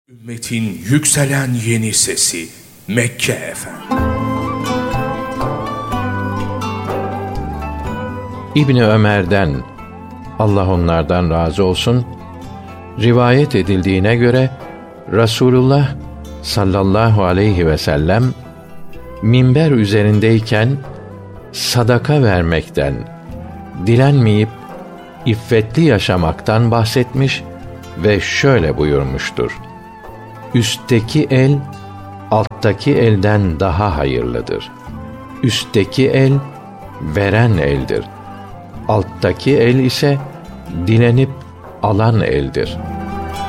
Ümmetin yükselen yeni sesi Mekke Efendi. İbni Ömer'den, Allah onlardan razı olsun, rivayet edildiğine göre Rasulullah sallallahu aleyhi ve sellem minber üzerindeyken sadaka vermekten, dilenmeyip iffetli yaşamaktan bahsetmiş ve şöyle buyurmuştur: Üstteki el alttaki elden daha hayırlıdır. Üstteki el veren eldir. Alttaki el ise dilenip alan eldir.